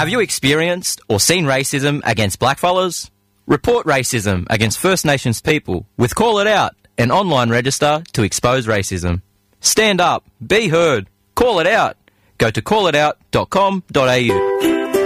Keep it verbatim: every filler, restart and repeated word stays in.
Have you experienced or seen racism against blackfellas? Report racism against First Nations people with Call It Out, an online register to expose racism. Stand up, be heard, call it out. Go to call it out dot com dot a u.